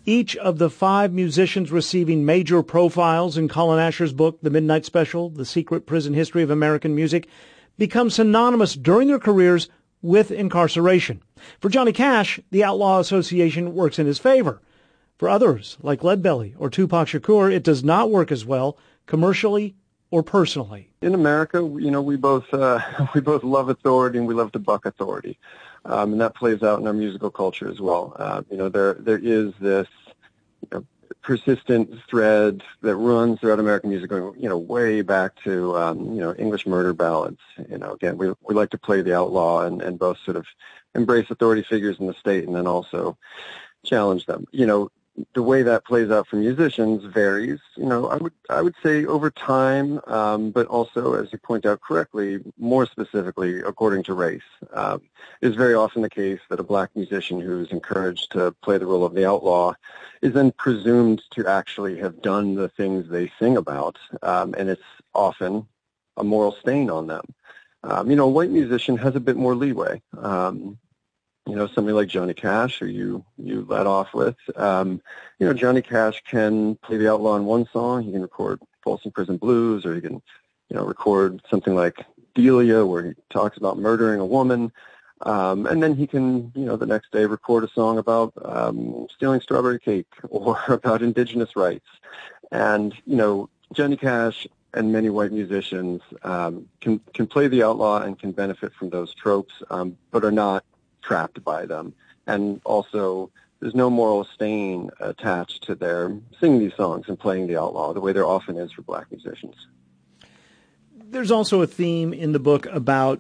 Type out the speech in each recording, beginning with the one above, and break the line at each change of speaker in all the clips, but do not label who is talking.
Each of the 5 musicians receiving major profiles in Colin Asher's book, The Midnight Special, The Secret Prison History of American Music, become synonymous during their careers with incarceration. For Johnny Cash, the Outlaw Association works in his favor. For others, like Leadbelly or Tupac Shakur, it does not work as well, commercially or personally.
In America, we both love authority and we love to buck authority, and that plays out in our musical culture as well. There is this persistent thread that runs throughout American music, going way back to English murder ballads. Again, we like to play the outlaw and both sort of embrace authority figures in the state and then also challenge them. The way that plays out for musicians varies. I would say over time, but also, as you point out correctly, more specifically according to race. It's very often the case that a black musician who's encouraged to play the role of the outlaw is then presumed to actually have done the things they sing about, and it's often a moral stain on them. A white musician has a bit more leeway. Somebody like Johnny Cash, who you led off with, Johnny Cash can play the outlaw in one song. He can record Folsom Prison Blues, or he can, record something like Delia, where he talks about murdering a woman. And then he can, the next day record a song about stealing strawberry cake or about indigenous rights. And, Johnny Cash and many white musicians can play the outlaw and can benefit from those tropes, but are not trapped by them. And also, there's no moral stain attached to their singing these songs and playing the outlaw the way there often is for black musicians.
There's also a theme in the book about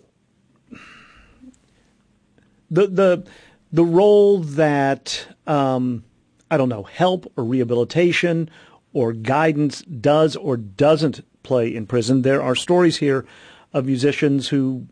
the role that, help or rehabilitation or guidance does or doesn't play in prison. There are stories here of musicians who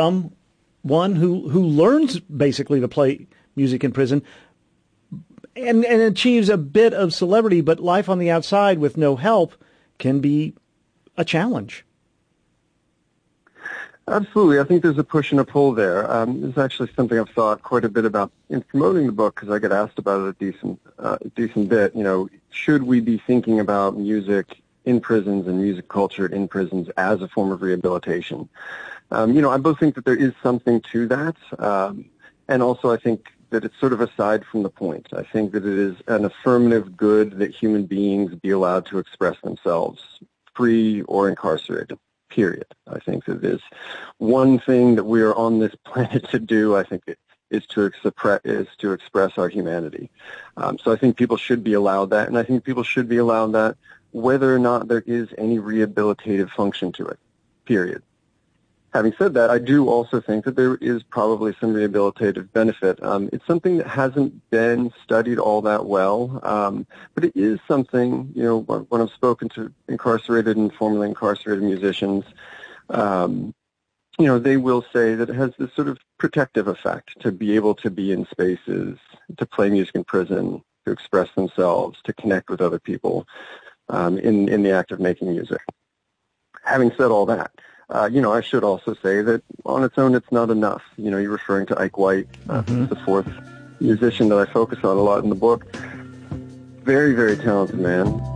learns basically to play music in prison and achieves a bit of celebrity, but life on the outside with no help can be a challenge.
Absolutely. I think there's a push and a pull there. This is actually something I've thought quite a bit about in promoting the book, because I get asked about it a decent bit. Should we be thinking about music in prisons and music culture in prisons as a form of rehabilitation? I both think that there is something to that, and also I think that it's sort of aside from the point. I think that it is an affirmative good that human beings be allowed to express themselves, free or incarcerated, period. I think that it is one thing that we are on this planet to do. I think it is to express our humanity. So I think people should be allowed that, and I think people should be allowed that whether or not there is any rehabilitative function to it, period. Having said that, I do also think that there is probably some rehabilitative benefit. It's something that hasn't been studied all that well, but it is something, when I've spoken to incarcerated and formerly incarcerated musicians, they will say that it has this sort of protective effect to be able to be in spaces, to play music in prison, to express themselves, to connect with other people in the act of making music. Having said all that, I should also say that on its own, it's not enough. You're referring to Ike White, the fourth musician that I focus on a lot in the book. Very, very talented man.